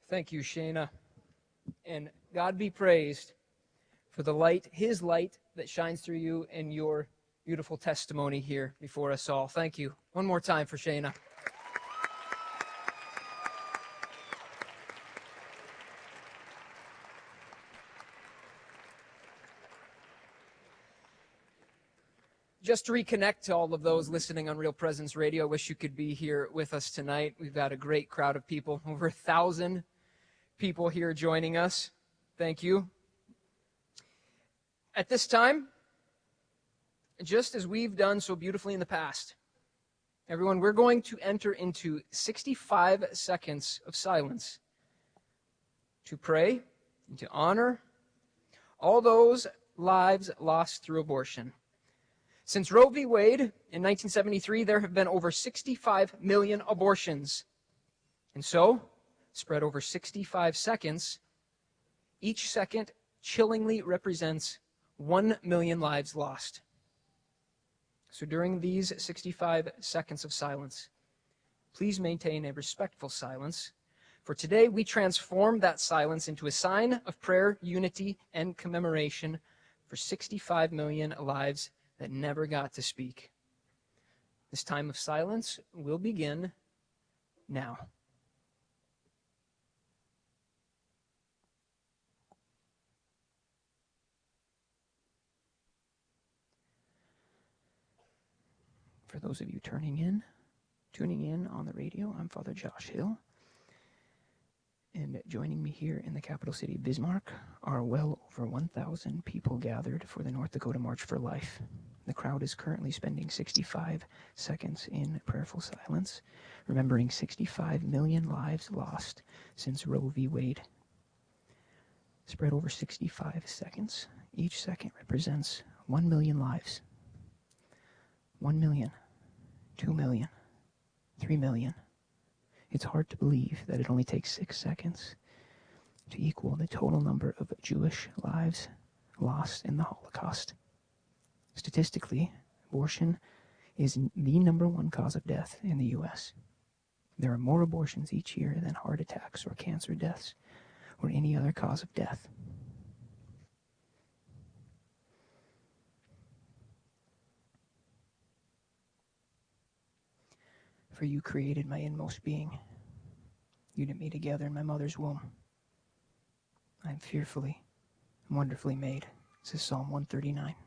Thank you, Shayna. And God be praised for the light, His light that shines through you and your beautiful testimony here before us all. Thank you. One more time for Shayna. Just to reconnect to all of those listening on Real Presence Radio, I wish you could be here with us tonight. We've got a great crowd of people, over 1,000 people here joining us. Thank you. At this time, just as we've done so beautifully in the past, everyone, we're going to enter into 65 seconds of silence to pray and to honor all those lives lost through abortion. Since Roe v. Wade in 1973, there have been over 65 million abortions. And so, spread over 65 seconds, each second chillingly represents 1 million lives lost. So during these 65 seconds of silence, please maintain a respectful silence. For today, we transform that silence into a sign of prayer, unity, and commemoration for 65 million lives that never got to speak. This time of silence will begin now. For those of you tuning in on the radio, I'm Father Josh Hill. And joining me here in the capital city, Bismarck, are well over 1,000 people gathered for the North Dakota March for Life. The crowd is currently spending 65 seconds in prayerful silence, remembering 65 million lives lost since Roe v. Wade. Spread over 65 seconds, each second represents 1 million lives. 1 million, 2 million, 3 million. It's hard to believe that it only takes 6 seconds to equal the total number of Jewish lives lost in the Holocaust. Statistically, abortion is the number one cause of death in the U.S. There are more abortions each year than heart attacks or cancer deaths or any other cause of death. For you created my inmost being. You knit me together in my mother's womb. I am fearfully and wonderfully made. This is Psalm 139.